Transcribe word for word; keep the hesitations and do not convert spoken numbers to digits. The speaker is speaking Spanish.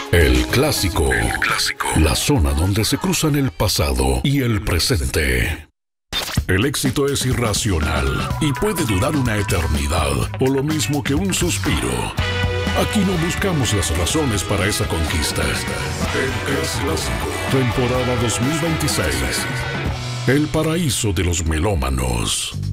El clásico. El clásico. La zona donde se cruzan el pasado y el presente. El éxito es irracional y puede durar una eternidad o lo mismo que un suspiro. Aquí no buscamos las razones para esa conquista. El clásico. Temporada dos mil veintiséis. El paraíso de los melómanos.